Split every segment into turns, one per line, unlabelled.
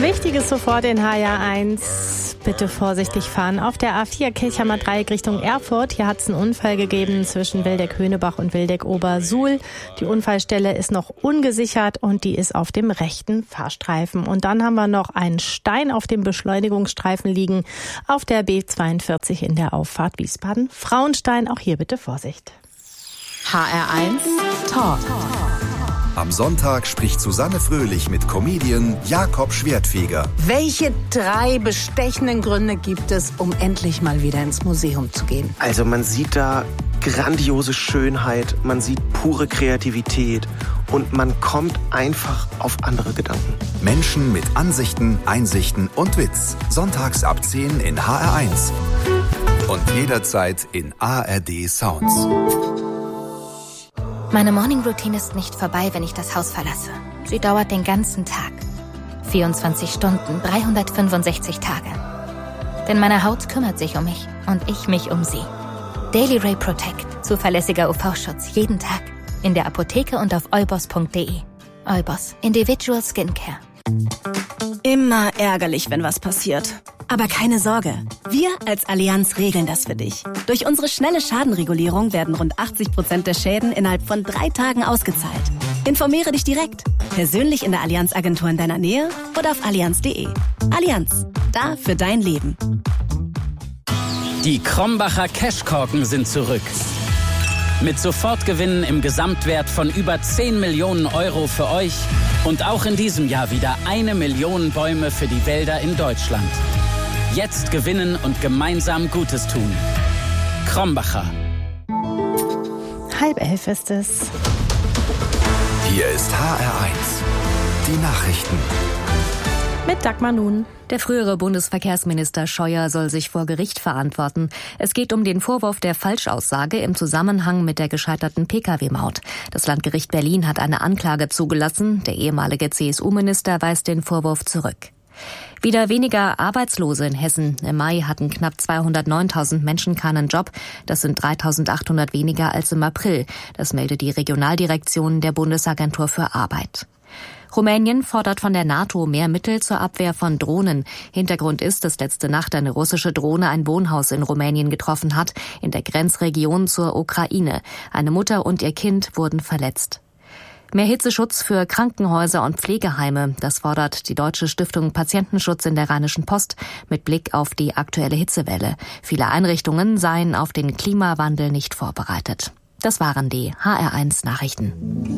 Wichtiges sofort in HR1. Bitte vorsichtig fahren. Auf der A4 Kirchheimer Dreieck Richtung Erfurt. Hier hat es einen Unfall gegeben zwischen Wildeck-Höhnebach und Wildeck-Obersuhl. Die Unfallstelle ist noch ungesichert und die ist auf dem rechten Fahrstreifen. Und dann haben wir noch einen Stein auf dem Beschleunigungsstreifen liegen auf der B42 in der Auffahrt Wiesbaden-Frauenstein. Auch hier bitte Vorsicht.
HR1 Talk.
Am Sonntag spricht Susanne Fröhlich mit Comedian Jakob Schwertfeger.
Welche 3 bestechenden Gründe gibt es, um endlich mal wieder ins Museum zu gehen?
Also man sieht da grandiose Schönheit, man sieht pure Kreativität und man kommt einfach auf andere Gedanken.
Menschen mit Ansichten, Einsichten und Witz. Sonntags ab 10 in HR1. Und jederzeit in ARD Sounds.
Meine Morning-Routine ist nicht vorbei, wenn ich das Haus verlasse. Sie dauert den ganzen Tag. 24 Stunden, 365 Tage. Denn meine Haut kümmert sich um mich und ich mich um sie. Daily Ray Protect. Zuverlässiger UV-Schutz jeden Tag. In der Apotheke und auf eubos.de. Eubos. Individual Skincare.
Immer ärgerlich, wenn was passiert. Aber keine Sorge, wir als Allianz regeln das für dich. Durch unsere schnelle Schadenregulierung werden rund 80% der Schäden innerhalb von 3 Tagen ausgezahlt. Informiere dich direkt, persönlich in der Allianz-Agentur in deiner Nähe oder auf allianz.de. Allianz, da für dein Leben.
Die Krombacher Cashkorken sind zurück. Mit Sofortgewinnen im Gesamtwert von über 10 Millionen Euro für euch und auch in diesem Jahr wieder 1 Million Bäume für die Wälder in Deutschland. Jetzt gewinnen und gemeinsam Gutes tun. Krombacher.
10:30 ist es.
Hier ist HR1. Die Nachrichten.
Mit Dagmar Nun.
Der frühere Bundesverkehrsminister Scheuer soll sich vor Gericht verantworten. Es geht um den Vorwurf der Falschaussage im Zusammenhang mit der gescheiterten Pkw-Maut. Das Landgericht Berlin hat eine Anklage zugelassen. Der ehemalige CSU-Minister weist den Vorwurf zurück. Wieder weniger Arbeitslose in Hessen. Im Mai hatten knapp 209.000 Menschen keinen Job. Das sind 3.800 weniger als im April. Das meldet die Regionaldirektion der Bundesagentur für Arbeit. Rumänien fordert von der NATO mehr Mittel zur Abwehr von Drohnen. Hintergrund ist, dass letzte Nacht eine russische Drohne ein Wohnhaus in Rumänien getroffen hat, in der Grenzregion zur Ukraine. Eine Mutter und ihr Kind wurden verletzt. Mehr Hitzeschutz für Krankenhäuser und Pflegeheime, das fordert die Deutsche Stiftung Patientenschutz in der Rheinischen Post mit Blick auf die aktuelle Hitzewelle. Viele Einrichtungen seien auf den Klimawandel nicht vorbereitet. Das waren die HR1 Nachrichten.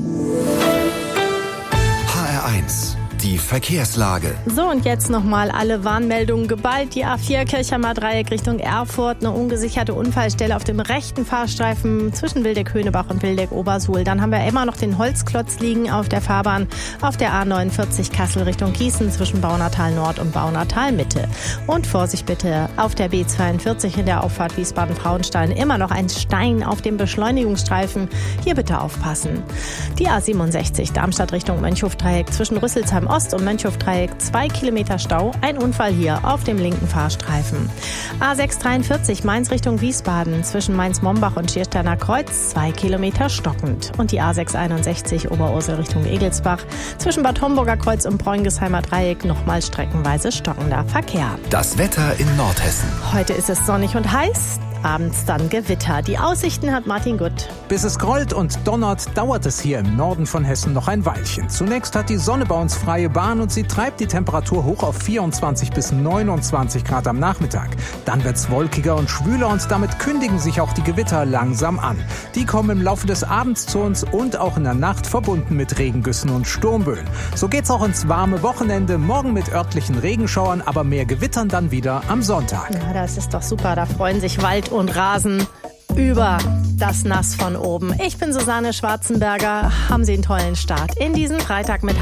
HR1. Die Verkehrslage.
So, und jetzt nochmal alle Warnmeldungen geballt. Die A4 Kirchheimer Dreieck Richtung Erfurt. Eine ungesicherte Unfallstelle auf dem rechten Fahrstreifen zwischen Wildeck-Höhnebach und Wildeck-Obersuhl. Dann haben wir immer noch den Holzklotz liegen auf der Fahrbahn auf der A49 Kassel Richtung Gießen zwischen Baunatal Nord und Baunatal Mitte. Und Vorsicht bitte, auf der B42 in der Auffahrt Wiesbaden-Frauenstein immer noch ein Stein auf dem Beschleunigungsstreifen. Hier bitte aufpassen. Die A67 Darmstadt Richtung Mönchhof-Dreieck zwischen Rüsselsheim Ost und Mönchhof-Dreieck 2 Kilometer Stau. Ein Unfall hier auf dem linken Fahrstreifen. A643 Mainz Richtung Wiesbaden zwischen Mainz-Mombach und Schiersteiner Kreuz 2 Kilometer stockend. Und die A661 Oberursel Richtung Egelsbach zwischen Bad Homburger Kreuz und Bräungesheimer Dreieck nochmal streckenweise stockender Verkehr.
Das Wetter in Nordhessen.
Heute ist es sonnig und heiß. Abends dann Gewitter. Die Aussichten hat Martin Gutt.
Bis es grollt und donnert, dauert es hier im Norden von Hessen noch ein Weilchen. Zunächst hat die Sonne bei uns freie Bahn und sie treibt die Temperatur hoch auf 24 bis 29 Grad am Nachmittag. Dann wird's wolkiger und schwüler und damit kündigen sich auch die Gewitter langsam an. Die kommen im Laufe des Abends zu uns und auch in der Nacht verbunden mit Regengüssen und Sturmböen. So geht's auch ins warme Wochenende, morgen mit örtlichen Regenschauern, aber mehr Gewittern dann wieder am Sonntag.
Ja, das ist doch super. Da freuen sich Wald und Rasen über das Nass von oben. Ich bin Susanne Schwarzenberger. Haben Sie einen tollen Start in diesen Freitag mit